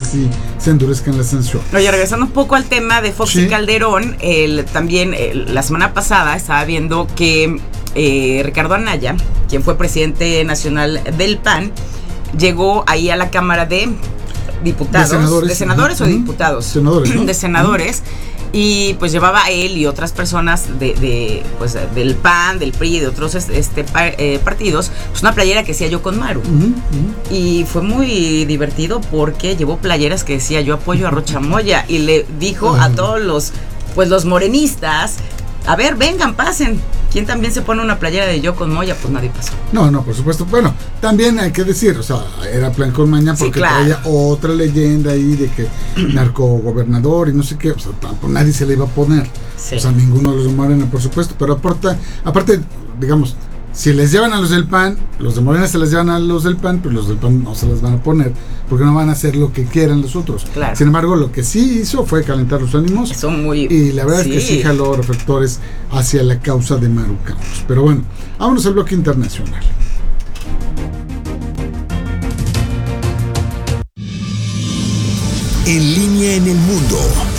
sí se endurezcan las sanciones. Oye, regresando un poco al tema de Fox y Calderón, también la semana pasada estaba viendo que Ricardo Anaya, quien fue presidente nacional del PAN, llegó ahí a la Cámara de Diputados, de senadores o de diputados, senadores, ¿no? De senadores, y pues llevaba a él y otras personas pues del PAN, del PRI, de otros partidos, pues una playera que decía Yo con Maru. Y fue muy divertido porque llevó playeras que decía Yo apoyo a Rocha Moya, y le dijo a todos los morenistas, a ver, vengan, pasen. ¿Quién también se pone una playera de Yo con Moya? Pues nadie pasó. No, por supuesto. Bueno, también hay que decir, o sea, era plan con maña porque sí, claro, traía otra leyenda ahí de que narcogobernador y no sé qué, o sea, nadie se le iba a poner. Sí. O sea, ninguno de los de Morena, por supuesto, pero aparte, digamos, si les llevan a los del PAN, los de Morena se les llevan a los del PAN, pero los del PAN no se les van a poner, porque no van a hacer lo que quieran los otros. Claro. Sin embargo, lo que sí hizo fue calentar los ánimos. Y la verdad es que sí jaló reflectores hacia la causa de Maru Campos. Pero bueno, vámonos al bloque internacional. En línea en el mundo.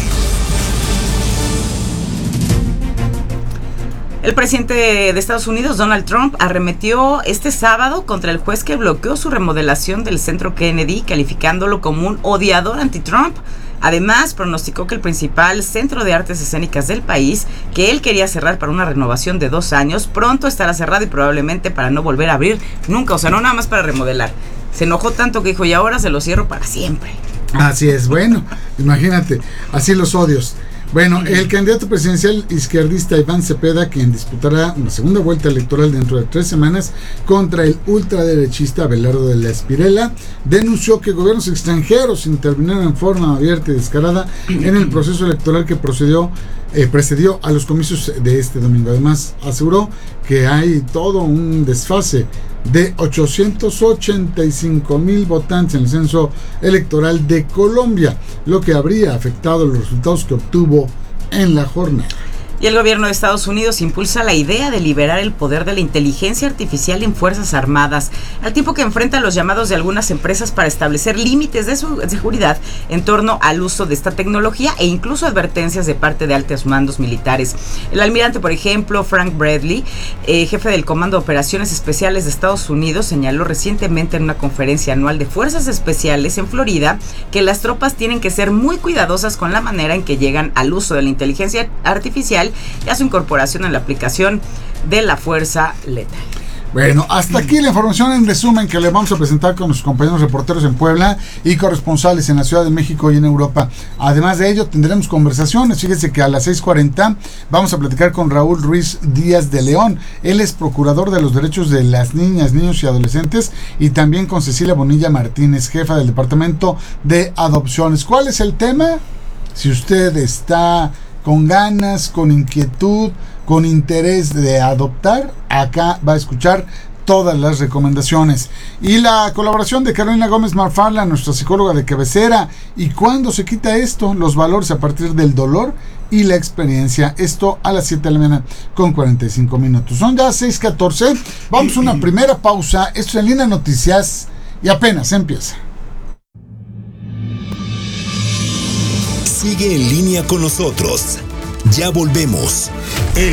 El presidente de Estados Unidos, Donald Trump, arremetió este sábado contra el juez que bloqueó su remodelación del Centro Kennedy, calificándolo como un odiador anti-Trump. Además, pronosticó que el principal centro de artes escénicas del país, que él quería cerrar para una renovación de 2 años, pronto estará cerrado y probablemente para no volver a abrir nunca, o sea, no nada más para remodelar. Se enojó tanto que dijo, y ahora se lo cierro para siempre. Así es, bueno, imagínate, así los odios. Bueno, el candidato presidencial izquierdista Iván Cepeda, quien disputará una segunda vuelta electoral dentro de 3 semanas contra el ultraderechista Abelardo de la Espriella, denunció que gobiernos extranjeros intervinieron en forma abierta y descarada en el proceso electoral que precedió a los comicios de este domingo. Además, aseguró que hay todo un desfase de 885,000 votantes en el censo electoral de Colombia, lo que habría afectado los resultados que obtuvo en la jornada. Y el gobierno de Estados Unidos impulsa la idea de liberar el poder de la inteligencia artificial en Fuerzas Armadas, al tiempo que enfrenta los llamados de algunas empresas para establecer límites de seguridad en torno al uso de esta tecnología e incluso advertencias de parte de altos mandos militares. El almirante, por ejemplo, Frank Bradley, jefe del Comando de Operaciones Especiales de Estados Unidos, señaló recientemente en una conferencia anual de Fuerzas Especiales en Florida que las tropas tienen que ser muy cuidadosas con la manera en que llegan al uso de la inteligencia artificial y a su incorporación en la aplicación de la fuerza letal. Bueno, hasta aquí la información en resumen que le vamos a presentar con nuestros compañeros reporteros en Puebla y corresponsales en la Ciudad de México y en Europa. Además de ello, tendremos conversaciones. Fíjense que a las 6:40 vamos a platicar con Raúl Ruiz Díaz de León. Él es procurador de los derechos de las niñas, niños y adolescentes, y también con Cecilia Bonilla Martínez, jefa del Departamento de Adopciones. ¿Cuál es el tema? Si usted está con ganas, con inquietud, con interés de adoptar, acá va a escuchar todas las recomendaciones. Y la colaboración de Carolina Gómez Marfala, nuestra psicóloga de cabecera. ¿Y cuándo se quita esto? Los valores a partir del dolor y la experiencia. Esto a las 7 de la mañana con 45 minutos. Son ya 6:14. Vamos a una primera pausa. Esto es En Línea Noticias y apenas empieza. Sigue en línea con nosotros. Ya volvemos.